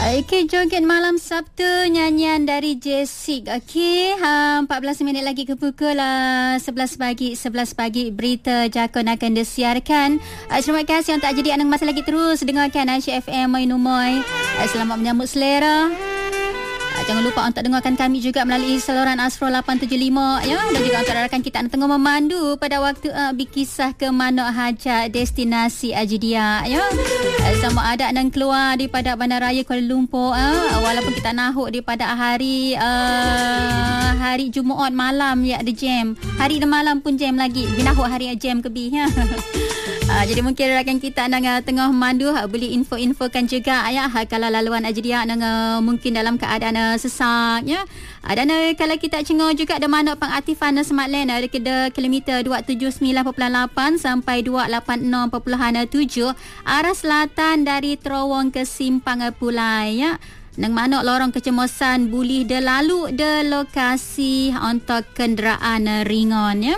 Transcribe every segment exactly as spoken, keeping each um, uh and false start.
Okey, joget malam Sabtu, nyanyian dari Jessic. Okey, ha, empat belas minit lagi ke pukul uh, sebelas pagi. sebelas pagi berita Jakun akan disiarkan. Uh, terima kasih untuk jadi anda masih lagi terus dengarkan Aisyah F M Moi Numoy. Uh, selamat menyambut selera. Uh, jangan lupa untuk dengarkan kami juga melalui saluran Astro lapan tujuh lima ya, dan juga untuk rakan kita anda tengah memandu pada waktu uh, berkisah ke Manuk Hajat destinasi Ajidia ya. Uh, sama ada dan keluar daripada Bandaraya Kuala Lumpur uh, walaupun kita nahuk daripada hari uh, hari Jumaat malam ya ada jam. Hari dan malam pun jam lagi. Binahuk hari jam ke bi ya. Uh, jadi mungkin rakan kita anda uh, tengah memandu uh, boleh info-infokan juga ya uh, kalau laluan Ajidia uh, mungkin dalam keadaan uh, sesak ya. Uh, dan uh, kalau kita cengok juga ada manuk pengaktifan uh, Smart Lane uh, dekat kilometer dua tujuh sembilan perpuluhan lapan sampai dua lapan enam perpuluhan tujuh arah selatan dari Terowong ke Simpang Pulai ya. Nang manuk lorong kecemosan boleh de lalu de lokasi untuk kenderaan uh, ringan ya.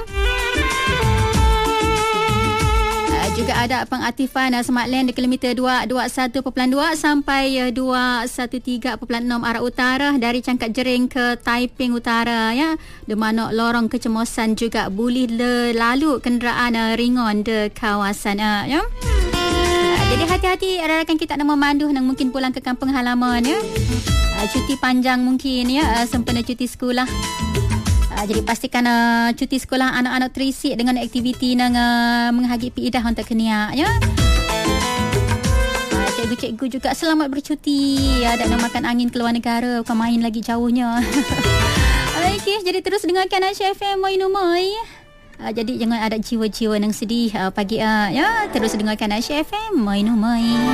Juga ada pengaktifan uh, Smart Lane di kilometer dua dua satu perpuluhan dua sampai uh, dua satu tiga perpuluhan enam arah utara dari Cangkat Jering ke Taiping Utara ya. Di mana lorong kecemosan juga boleh le, lalu kenderaan uh, ringan di kawasan uh, ya. Uh, jadi hati-hati rakan kita nak memandu nak mungkin pulang ke kampung halaman ya. Uh, cuti panjang mungkin ya, uh, sempena cuti sekolah. Uh, jadi pastikan uh, cuti sekolah anak-anak terisik dengan aktiviti yang uh, menghagi piidah untuk kenia ya. Uh, cikgu-cikgu juga selamat bercuti ya, dan makan angin keluar negara, bukan main lagi jauhnya. Okey, jadi terus dengarkan Aisyah F M Moi Numoy. Uh, jadi jangan ada jiwa-jiwa yang sedih uh, pagi uh, ya. Terus dengarkan Aisyah F M Moi Numoy.